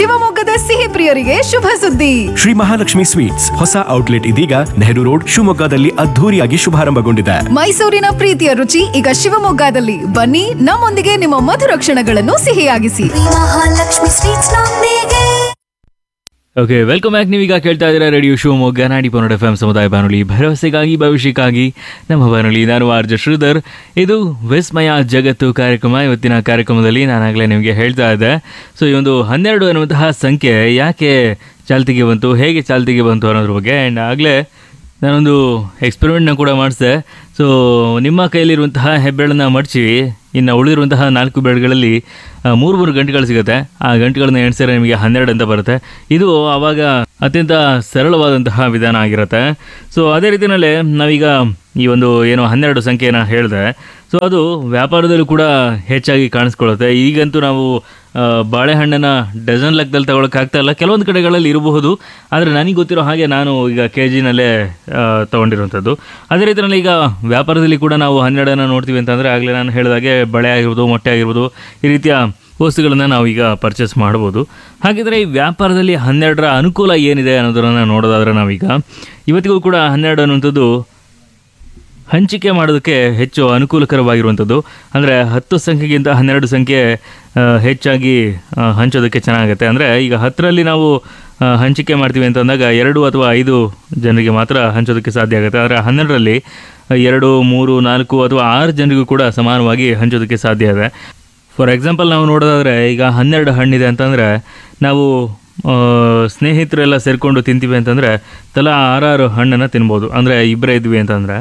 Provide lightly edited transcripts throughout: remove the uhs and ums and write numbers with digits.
ಶಿವಮೊಗ್ಗದ ಸಿಹಿ ಪ್ರಿಯರಿಗೆ ಶುಭ ಸುದ್ದಿ. ಶ್ರೀ ಮಹಾಲಕ್ಷ್ಮಿ ಸ್ವೀಟ್ಸ್ ಹೊಸ ಔಟ್ಲೆಟ್ ಇದೀಗ ನೆಹರು ರೋಡ್ ಶಿವಮೊಗ್ಗದಲ್ಲಿ ಅದ್ಧೂರಿಯಾಗಿ ಶುಭಾರಂಭಗೊಂಡಿದೆ. ಮೈಸೂರಿನ ಪ್ರೀತಿಯ ರುಚಿ ಈಗ ಶಿವಮೊಗ್ಗದಲ್ಲಿ. ಬನ್ನಿ, ನಮ್ಮೊಂದಿಗೆ ನಿಮ್ಮ ಮಧುರ ಕ್ಷಣಗಳನ್ನು ಸಿಹಿಯಾಗಿಸಿ. ಮಹಾಲಕ್ಷ್ಮಿ ಸ್ವೀಟ್ಸ್ ನೊಂದಿಗೆ. Okay, welcome back. ನೀವೀಗ ಕೇಳ್ತಾ ಇದ್ದೀರಾ ರೇಡಿಯೋ ಶಿವಮೊಗ್ಗ 90.8 FM ಸಮುದಾಯ ಬಾನುಲಿ, ಭರವಸೆಗಾಗಿ ಭವಿಷ್ಯಕ್ಕಾಗಿ ನಮ್ಮ ಬಾನುಲಿ. ನಾನು ಆರ್ಜೆ ಶ್ರೀಧರ್. ಇದು ವಿಸ್ಮಯ ಜಗತ್ತು ಕಾರ್ಯಕ್ರಮ. ಇವತ್ತಿನ ಕಾರ್ಯಕ್ರಮದಲ್ಲಿ ನಾನಾಗಲೇ ನಿಮಗೆ ಹೇಳ್ತಾ ಇದ್ದೆ, ಸೊ ಈ ಒಂದು 12 ಅನ್ನುವಂತಹ ಸಂಖ್ಯೆ ಯಾಕೆ ಚಾಲ್ತಿಗೆ ಬಂತು, ಹೇಗೆ ಚಾಲ್ತಿಗೆ ಬಂತು ಅನ್ನೋದ್ರ ಬಗ್ಗೆ. ಆ್ಯಂಡ್ ಆಗಲೇ ನಾನೊಂದು ಎಕ್ಸ್ಪೆರಿಮೆಂಟ್ನ ಕೂಡ ಮಾಡಿಸಿದೆ. ಸೊ ನಿಮ್ಮ ಕೈಯಲ್ಲಿರುವಂತಹ ಹೆಬ್ಬೆರಳನ್ನು ಮಡಚಿ ಇನ್ನು ಉಳಿದಿರುವಂತಹ 4 ಬೆರಳುಗಳಲ್ಲಿ 3 ಗಂಟೆಗಳು ಸಿಗುತ್ತೆ. ಆ ಗಂಟೆಗಳನ್ನ ಎಣಿಸಿದ್ರೆ ನಿಮಗೆ 12 ಅಂತ ಬರುತ್ತೆ. ಇದು ಆವಾಗ ಅತ್ಯಂತ ಸರಳವಾದಂತಹ ವಿಧಾನ ಆಗಿರುತ್ತೆ. ಸೊ ಅದೇ ರೀತಿಯಲ್ಲೇ ನಾವೀಗ ಈ ಒಂದು ಏನು 12 ಸಂಖ್ಯೆನ ಹೇಳಿದೆ, ಸೊ ಅದು ವ್ಯಾಪಾರದಲ್ಲೂ ಕೂಡ ಹೆಚ್ಚಾಗಿ ಕಾಣಿಸ್ಕೊಳ್ಳುತ್ತೆ. ಈಗಂತೂ ನಾವು ಬಾಳೆಹಣ್ಣನ್ನು ಡಜನ್ ಲೆಕ್ಕದಲ್ಲಿ ತಗೊಳಕ್ಕಾಗ್ತಾ ಇಲ್ಲ. ಕೆಲವೊಂದು ಕಡೆಗಳಲ್ಲಿ ಇರಬಹುದು, ಆದರೆ ನನಗೆ ಗೊತ್ತಿರೋ ಹಾಗೆ ನಾನು ಈಗ KGನಲ್ಲೇ ತೊಗೊಂಡಿರುವಂಥದ್ದು. ಅದೇ ರೀತಿಯಲ್ಲಿ ಈಗ ವ್ಯಾಪಾರದಲ್ಲಿ ಕೂಡ ನಾವು 12 ನೋಡ್ತೀವಿ ಅಂತಂದರೆ, ಆಗಲೇ ನಾನು ಹೇಳಿದಾಗೆ ಬಳೆ ಆಗಿರ್ಬೋದು, ಮೊಟ್ಟೆ ಆಗಿರ್ಬೋದು, ಈ ರೀತಿಯ ವಸ್ತುಗಳನ್ನು ನಾವು ಈಗ ಪರ್ಚೇಸ್ ಮಾಡ್ಬೋದು. ಹಾಗಿದ್ರೆ ಈ ವ್ಯಾಪಾರದಲ್ಲಿ 12ರ ಅನುಕೂಲ ಏನಿದೆ ಅನ್ನೋದನ್ನು ನೋಡೋದಾದ್ರೆ, ನಾವೀಗ ಇವತ್ತಿಗೂ ಕೂಡ 12 ಅನ್ನುವಂಥದ್ದು ಹಂಚಿಕೆ ಮಾಡೋದಕ್ಕೆ ಹೆಚ್ಚು ಅನುಕೂಲಕರವಾಗಿರುವಂಥದ್ದು. ಅಂದರೆ 10 ಸಂಖ್ಯೆಗಿಂತ 12 ಸಂಖ್ಯೆ ಹೆಚ್ಚಾಗಿ ಹಂಚೋದಕ್ಕೆ ಚೆನ್ನಾಗುತ್ತೆ. ಅಂದರೆ ಈಗ 10ರಲ್ಲಿ ನಾವು ಹಂಚಿಕೆ ಮಾಡ್ತೀವಿ ಅಂತಂದಾಗ 2 ಅಥವಾ 5 ಜನರಿಗೆ ಮಾತ್ರ ಹಂಚೋದಕ್ಕೆ ಸಾಧ್ಯ ಆಗುತ್ತೆ. ಆದರೆ 12ರಲ್ಲಿ 2, 3, 4 ಅಥವಾ 6 ಜನರಿಗೂ ಕೂಡ ಸಮಾನವಾಗಿ ಹಂಚೋದಕ್ಕೆ ಸಾಧ್ಯ ಇದೆ. ಫಾರ್ ಎಕ್ಸಾಂಪಲ್ ನಾವು ನೋಡೋದಾದರೆ, ಈಗ 12 ಹಣ್ಣಿದೆ ಅಂತಂದರೆ ನಾವು ಸ್ನೇಹಿತರೆಲ್ಲ ಸೇರಿಕೊಂಡು ತಿಂತೀವಿ ಅಂತಂದರೆ ತಲಾ 6 ಹಣ್ಣನ್ನು ತಿನ್ಬೋದು. ಅಂದರೆ ಇಬ್ಬರೇ ಇದ್ವಿ ಅಂತಂದರೆ,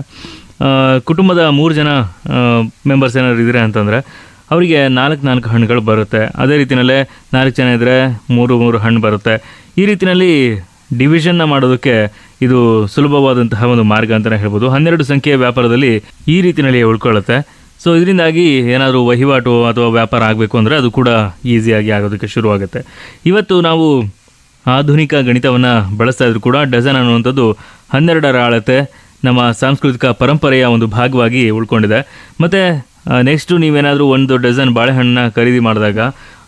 ಕುಟುಂಬದ 3 ಜನ ಮೆಂಬರ್ಸ್ ಏನಾದ್ರು ಇದ್ರೆ ಅಂತಂದರೆ ಅವರಿಗೆ 4 ಹಣ್ಣುಗಳು ಬರುತ್ತೆ. ಅದೇ ರೀತಿಯಲ್ಲೇ 4 ಜನ ಇದ್ದರೆ 3 ಹಣ್ಣು ಬರುತ್ತೆ. ಈ ರೀತಿಯಲ್ಲಿ ಡಿವಿಷನ್ನ ಮಾಡೋದಕ್ಕೆ ಇದು ಸುಲಭವಾದಂತಹ ಒಂದು ಮಾರ್ಗ ಅಂತಲೇ ಹೇಳ್ಬೋದು. 12 ಸಂಖ್ಯೆಯ ವ್ಯಾಪಾರದಲ್ಲಿ ಈ ರೀತಿಯಲ್ಲಿ ಉಳ್ಕೊಳ್ಳುತ್ತೆ. ಸೊ ಇದರಿಂದಾಗಿ ಏನಾದರೂ ವಹಿವಾಟು ಅಥವಾ ವ್ಯಾಪಾರ ಆಗಬೇಕು ಅಂದರೆ ಅದು ಕೂಡ ಈಸಿಯಾಗಿ ಆಗೋದಕ್ಕೆ ಶುರುವಾಗುತ್ತೆ. ಇವತ್ತು ನಾವು ಆಧುನಿಕ ಗಣಿತವನ್ನು ಬಳಸ್ತಾ ಇದ್ರೂ ಕೂಡ ಡಜನ್ ಅನ್ನುವಂಥದ್ದು 12ರ ಅಳತೆ ನಮ್ಮ ಸಾಂಸ್ಕೃತಿಕ ಪರಂಪರೆಯ ಒಂದು ಭಾಗವಾಗಿ ಉಳ್ಕೊಂಡಿದೆ. ಮತ್ತು ನೆಕ್ಸ್ಟು ನೀವೇನಾದರೂ 1 ಡಜನ್ ಬಾಳೆಹಣ್ಣನ್ನ ಖರೀದಿ ಮಾಡಿದಾಗ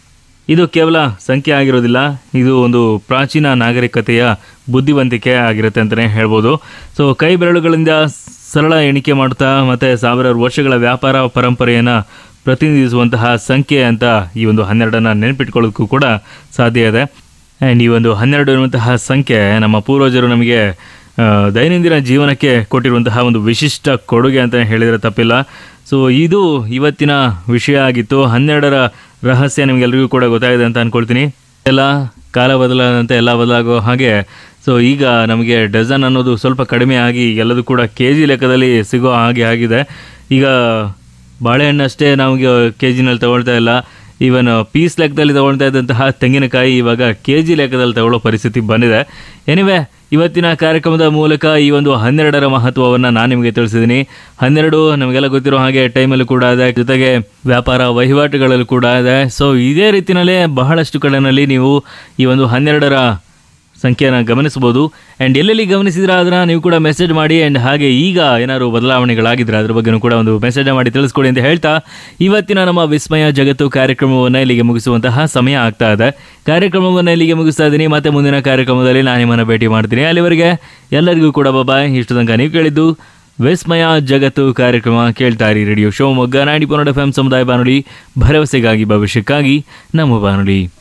ಇದು ಕೇವಲ ಸಂಖ್ಯೆ ಆಗಿರೋದಿಲ್ಲ, ಇದು ಒಂದು ಪ್ರಾಚೀನ ನಾಗರಿಕತೆಯ ಬುದ್ಧಿವಂತಿಕೆ ಆಗಿರುತ್ತೆ ಅಂತಲೇ ಹೇಳ್ಬೋದು. ಸೊ ಕೈ ಬೆರಳುಗಳಿಂದ ಸರಳ ಎಣಿಕೆ ಮಾಡ್ತಾ ಮತ್ತು ಸಾವಿರಾರು ವರ್ಷಗಳ ವ್ಯಾಪಾರ ಪರಂಪರೆಯನ್ನು ಪ್ರತಿನಿಧಿಸುವಂತಹ ಸಂಖ್ಯೆ ಅಂತ ಈ ಒಂದು 12ನ್ನು ನೆನಪಿಟ್ಕೊಳ್ಳೋದಕ್ಕೂ ಕೂಡ ಸಾಧ್ಯ ಇದೆ. ಆ್ಯಂಡ್ ಈ ಒಂದು 12 ಎನ್ನುವಂತಹ ಸಂಖ್ಯೆ ನಮ್ಮ ಪೂರ್ವಜರು ನಮಗೆ ದೈನಂದಿನ ಜೀವನಕ್ಕೆ ಕೊಟ್ಟಿರುವಂತಹ ಒಂದು ವಿಶಿಷ್ಟ ಕೊಡುಗೆ ಅಂತ ಹೇಳಿದರೆ ತಪ್ಪಿಲ್ಲ. ಸೊ ಇದು ಇವತ್ತಿನ ವಿಷಯ ಆಗಿತ್ತು. 12ರ ರಹಸ್ಯ ನಿಮಗೆಲ್ಲರಿಗೂ ಕೂಡ ಗೊತ್ತಾಗಿದೆ ಅಂತ ಅಂದ್ಕೊಳ್ತೀನಿ. ಎಲ್ಲ ಕಾಲ ಬದಲಾದಂತೆ ಎಲ್ಲ ಬದಲಾಗೋ ಹಾಗೆ ಸೊ ಈಗ ನಮಗೆ ಡಜನ್ ಅನ್ನೋದು ಸ್ವಲ್ಪ ಕಡಿಮೆ ಆಗಿ ಎಲ್ಲದೂ ಕೂಡ KG ಲೆಕ್ಕದಲ್ಲಿ ಸಿಗೋ ಹಾಗೆ ಆಗಿದೆ. ಈಗ ಬಾಳೆಹಣ್ಣಷ್ಟೇ ನಮಗೆ KGನಲ್ಲಿ ತಗೊಳ್ತಾ ಇಲ್ಲ, ಈವನ್ ಪೀಸ್ ಲೆಕ್ಕದಲ್ಲಿ ತಗೊಳ್ತಾ ಇದ್ದಂತಹ ತೆಂಗಿನಕಾಯಿ ಇವಾಗ KG ಲೆಕ್ಕದಲ್ಲಿ ತಗೊಳ್ಳೋ ಪರಿಸ್ಥಿತಿ ಬಂದಿದೆ. ಎನಿವೆ, ಇವತ್ತಿನ ಕಾರ್ಯಕ್ರಮದ ಮೂಲಕ ಈ ಒಂದು 12ರ ಮಹತ್ವವನ್ನು ನಾನು ನಿಮಗೆ ತಿಳಿಸಿದ್ದೀನಿ. 12 ನಮಗೆಲ್ಲ ಗೊತ್ತಿರೋ ಹಾಗೆ ಟೈಮಲ್ಲೂ ಕೂಡ ಇದೆ, ಜೊತೆಗೆ ವ್ಯಾಪಾರ ವಹಿವಾಟುಗಳಲ್ಲೂ ಕೂಡ ಇದೆ. ಸೊ ಇದೇ ರೀತಿಯಲ್ಲೇ ಬಹಳಷ್ಟು ಕಡೆಯಲ್ಲಿ ನೀವು ಈ ಒಂದು 12ರ ಸಂಖ್ಯೆಯನ್ನು ಗಮನಿಸ್ಬೋದು. ಆ್ಯಂಡ್ ಎಲ್ಲೆಲ್ಲಿ ಗಮನಿಸಿದ್ರೆ ಅದನ್ನು ನೀವು ಕೂಡ ಮೆಸೇಜ್ ಮಾಡಿ. ಆ್ಯಂಡ್ ಹಾಗೆ ಈಗ ಏನಾದ್ರು ಬದಲಾವಣೆಗಳಾಗಿದ್ದರೆ ಅದ್ರ ಬಗ್ಗೆನೂ ಕೂಡ ಒಂದು ಮೆಸೇಜ್ ಮಾಡಿ ತಿಳಿಸ್ಕೊಡಿ ಅಂತ ಹೇಳ್ತಾ ಇವತ್ತಿನ ನಮ್ಮ ವಿಸ್ಮಯ ಜಗತ್ತು ಕಾರ್ಯಕ್ರಮವನ್ನು ಇಲ್ಲಿಗೆ ಮುಗಿಸುವಂತಹ ಸಮಯ ಆಗ್ತಾ ಇದೆ. ಕಾರ್ಯಕ್ರಮವನ್ನು ಇಲ್ಲಿಗೆ ಮುಗಿಸ್ತಾ ಇದ್ದೀನಿ. ಮತ್ತೆ ಮುಂದಿನ ಕಾರ್ಯಕ್ರಮದಲ್ಲಿ ನಾನು ನಿಮ್ಮನ್ನು ಭೇಟಿ ಮಾಡ್ತೀನಿ. ಅಲ್ಲಿವರೆಗೆ ಎಲ್ಲರಿಗೂ ಕೂಡ ಬಾಯ್. ಇಷ್ಟು ತನಕ ನೀವು ಕೇಳಿದ್ದು ವಿಸ್ಮಯ ಜಗತ್ತು ಕಾರ್ಯಕ್ರಮ. ಕೇಳ್ತಾ ಇರಿ ರೇಡಿಯೋ ಶಿವಮೊಗ್ಗ 90.8 FM ಸಮುದಾಯ ಬಾನುಲಿ, ಭರವಸೆಗಾಗಿ ಭವಿಷ್ಯಕ್ಕಾಗಿ ನಮ್ಮ ಬಾನುಲಿ.